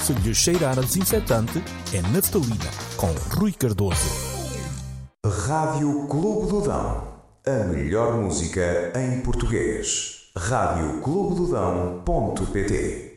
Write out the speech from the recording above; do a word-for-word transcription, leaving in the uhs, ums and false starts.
se lhe cheirar a desinfetante, é naftalina, com Rui Cardoso. Rádio Clube do Dão. A melhor música em português. rádio clube do dão ponto pt